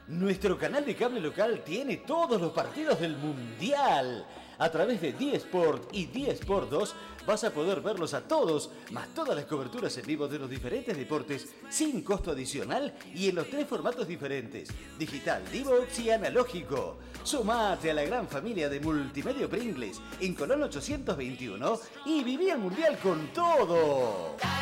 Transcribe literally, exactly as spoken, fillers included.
Nuestro canal de cable local tiene todos los partidos del Mundial. A través de D-Sport y D-Sport dos vas a poder verlos a todos, más todas las coberturas en vivo de los diferentes deportes sin costo adicional y en los tres formatos diferentes: digital, D-Box y analógico. Sumate a la gran familia de Multimedia Pringles en Colón ochocientos veintiuno y viví el Mundial con todo.